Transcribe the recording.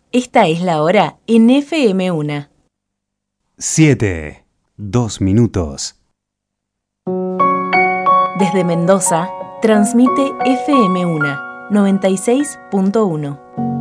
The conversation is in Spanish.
Esta es la hora en FM1. 7, 2 minutos. Desde Mendoza, transmite FM1 96.1.